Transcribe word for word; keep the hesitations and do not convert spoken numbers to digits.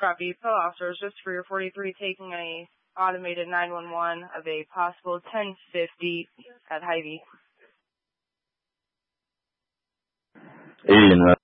Copy. Fellow officers, just for your forty-three, taking a automated nine one one of a possible ten fifty at Hy-Vee. eighty and